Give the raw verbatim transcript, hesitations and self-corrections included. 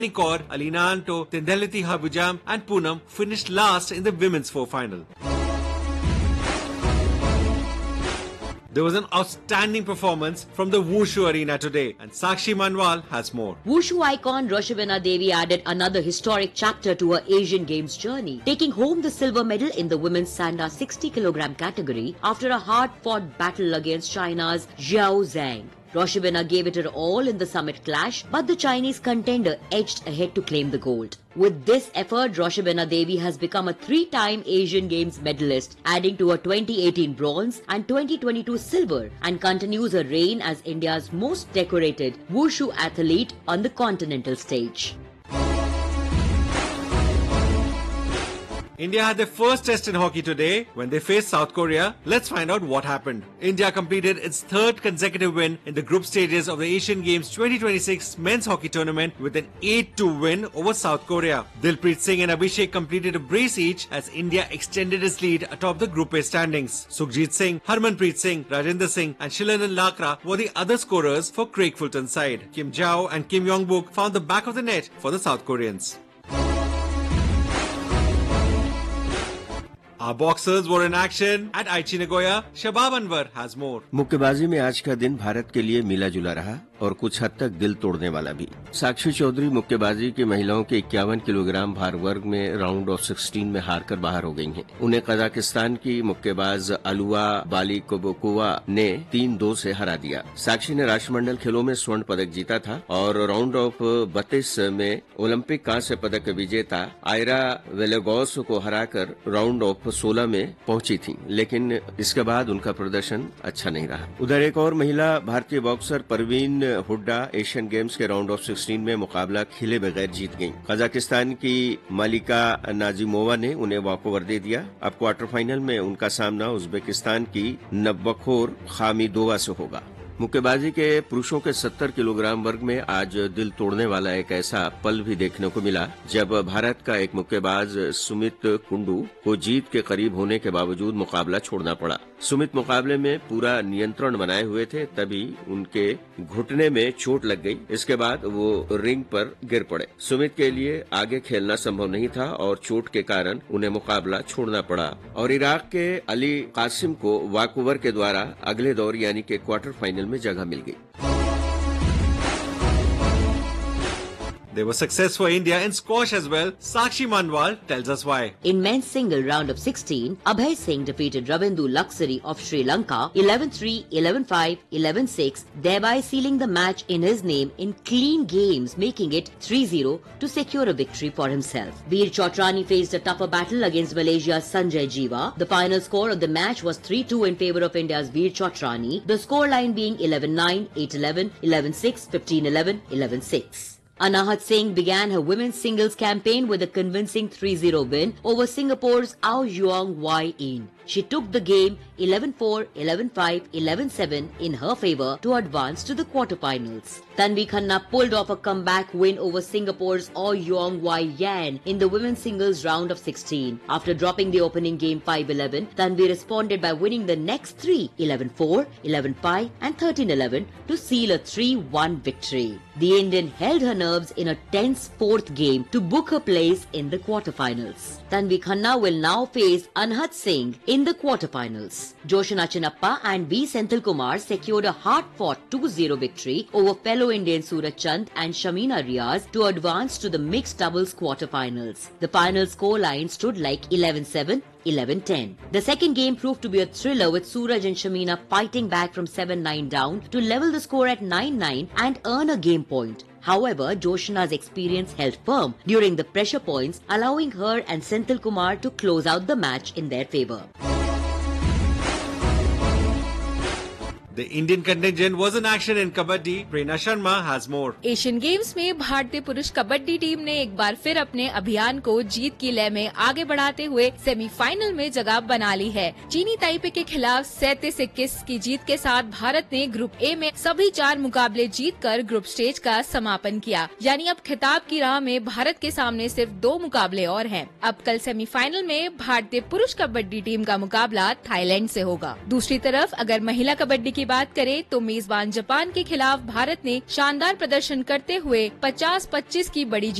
Kaur, Alina Anto, Tendeliti Habujam and Poonam finished last in the women's four final. There was an outstanding performance from the Wushu arena today, and Sakshi Manwal has more. Wushu icon Roshavina Devi added another historic chapter to her Asian Games journey, taking home the silver medal in the women's Sanda sixty kilogram category after a hard-fought battle against China's Zhao Zhang. Roshavina gave it her all in the summit clash, but the Chinese contender edged ahead to claim the gold. With this effort, Roshavina Devi has become a three-time Asian Games medalist, adding to her twenty eighteen bronze and twenty twenty-two silver, and continues her reign as India's most decorated Wushu athlete on the continental stage. India had their first test in hockey today when they faced South Korea. Let's find out what happened. India completed its third consecutive win in the group stages of the Asian Games twenty twenty-six men's hockey tournament with an eight two win over South Korea. Dilpreet Singh and Abhishek completed a brace each as India extended its lead atop the Group A standings. Sukhjit Singh, Harmanpreet Singh, Rajendra Singh and Shilanan Lakra were the other scorers for Craig Fulton's side. Kim Jao and Kim Yong-book found the back of the net for the South Koreans. Our boxers were in action at Aichi Nagoya. Shabab Anwar has more. मुक्केबाजी में आज का दिन भारत के लिए मिला जुला रहा और कुछ हद तक दिल तोड़ने वाला भी। साक्षी चौधरी मुक्केबाजी की महिलाओं के इक्यावन किलोग्राम भार वर्ग में राउंड ऑफ सिक्सटीन में हारकर बाहर हो गई हैं। उन्हें कजाकिस्तान की मुक्केबाज अलुआ बालिकोबोकोवा ने तीन दो से हरा दिया। साक्षी ने राष्ट्रमंडल खेलों में स्वर्ण पदक जीता था और राउंड ऑफ बत्तीस में ओलंपिक कांस्य पदक विजेता आयरा वेलेगोस को हराकर राउंड ऑफ सोलह में पहुंची थी, लेकिन इसके बाद उनका प्रदर्शन अच्छा नहीं रहा। उधर एक और महिला भारतीय boxer Parveen Hooda Asian games के राउंड ऑफ सिक्सटीन में मुकाबला खेले बगैर जीत गईं। कजाकिस्तान की मालिका नाजिमोवा ने उन्हें वॉकओवर दे दिया। अब क्वार्टर फाइनल में उनका सामना उज्बेकिस्तान की नब्बखोर खामिदोवा से होगा। मुक्केबाजी के पुरुषों के सत्तर किलोग्राम वर्ग में आज दिल तोड़ने वाला एक ऐसा पल भी देखने को मिला जब भारत का एक मुक्केबाज सुमित कुंडू को जीत के करीब होने के बावजूद मुकाबला छोड़ना पड़ा। सुमित मुकाबले में पूरा नियंत्रण बनाए हुए थे, तभी उनके घुटने में चोट लग गई। इसके बाद वो रिंग पर गिर पड़े। सुमित के लिए आगे खेलना संभव नहीं था और चोट के कारण उन्हें मुकाबला छोड़ना पड़ा और इराक के अली कासिम को वॉकओवर के द्वारा अगले दौर यानी के क्वार्टर फाइनल में जगह मिल गई। There was success for India in squash as well. Sakshi Manwal tells us why. In men's single round of sixteen, Abhay Singh defeated Ravindu Luxury of Sri Lanka eleven three, eleven five, eleven six, thereby sealing the match in his name in clean games, making it three zero to secure a victory for himself. Veer Chotrani faced a tougher battle against Malaysia's Sanjay Jiva. The final score of the match was three two in favour of India's Veer Chotrani, the scoreline being eleven nine, eight eleven, eleven six, fifteen eleven, eleven six. Anahat Singh began her women's singles campaign with a convincing three zero win over Singapore's Ao Yuang Wai In. She took the game eleven four, eleven five, eleven seven in her favour to advance to the quarterfinals. Tanvi Khanna pulled off a comeback win over Singapore's Ao Yuang Wai Yan in the women's singles round of sixteen. After dropping the opening game five eleven, Tanvi responded by winning the next three eleven four, eleven five and thirteen eleven to seal a three one victory. The Indian held her nerves in a tense fourth game to book her place in the quarterfinals. Tanvi Khanna will now face Anhat Singh in the quarterfinals. Joshna Chinappa and V. Senthil Kumar secured a hard-fought two zero victory over fellow Indian Suraj Chand and Shamina Riaz to advance to the mixed doubles quarterfinals. The final scoreline stood like eleven seven, eleven ten. The second game proved to be a thriller with Suraj and Shamina fighting back from seven nine down to level the score at nine nine and earn a game point. However, Joshna's experience held firm during the pressure points, allowing her and Senthil Kumar to close out the match in their favour. The Indian contingent was in action in Kabaddi. Prerna Sharma has more. Asian games में भारतीय पुरुष kabaddi team ने एक बार फिर अपने अभियान को जीत की लय में आगे बढ़ाते हुए सेमीफाइनल में जगह बना ली है। चीनी ताइपे के खिलाफ सैंतीस इक्कीस की जीत के साथ भारत ने ग्रुप ए में सभी चार मुकाबले जीतकर ग्रुप स्टेज का समापन किया। यानी अब खिताब की राह में भारत के सामने सिर्फ दो मुकाबले और हैं। अब कल सेमीफाइनल में भारतीय पुरुष कबड्डी टीम का मुकाबला थाईलैंड से होगा। दूसरी तरफ अगर महिला कबड्डी की बात करें तो मेजबान जापान के खिलाफ भारत ने शानदार प्रदर्शन करते हुए पचास पच्चीस की बड़ी